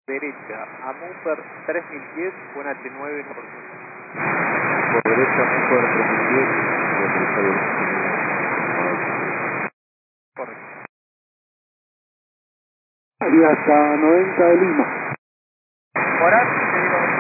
derecha a Mumper 3010, con H9 por ciento. Por derecha, Mumper 3010, Correcto. Y hasta 90 de Lima. Por ahí, te digo